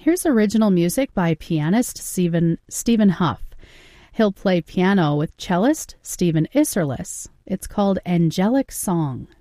Here's original music by pianist Stephen Huff. He'll play piano with cellist Stephen Isserlis. It's called Angelic Song.